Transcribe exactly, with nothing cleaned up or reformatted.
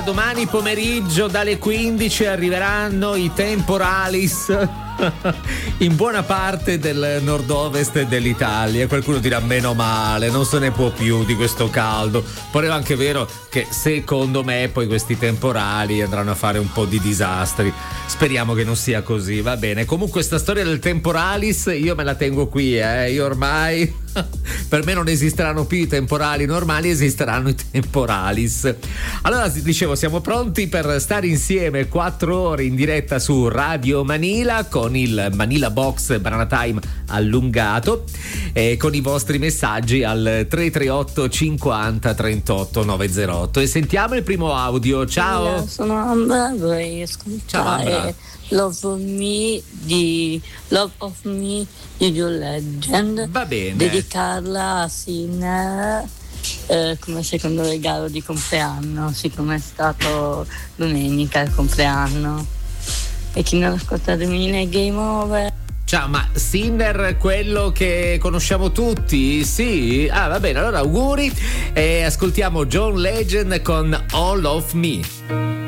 Domani pomeriggio dalle quindici arriveranno i temporalis in buona parte del nord-ovest dell'Italia. Qualcuno dirà meno male, non se ne può più di questo caldo. Però è anche vero che secondo me poi questi temporali andranno a fare un po' di disastri. Speriamo che non sia così, va bene. Comunque sta storia del temporalis io me la tengo qui, eh. Io ormai per me non esisteranno più i temporali normali, esisteranno i temporalis. Allora dicevo, siamo pronti per stare insieme quattro ore in diretta su Radio Manila con il Manila Box Banana Time allungato e con i vostri messaggi al tre tre otto cinquanta trentotto novecentotto. E sentiamo il primo audio. Ciao. Io sono Ambra, vorrei ascoltare Love of Me di Love of Me di John Legend. Va bene. Dedicarla a Sinner eh, come secondo regalo di compleanno, siccome è stato domenica il compleanno. E chi non ascolta Domine Game Over. Ciao, ma Sinner, quello che conosciamo tutti? Sì? Ah, va bene, allora auguri e ascoltiamo John Legend con All of Me.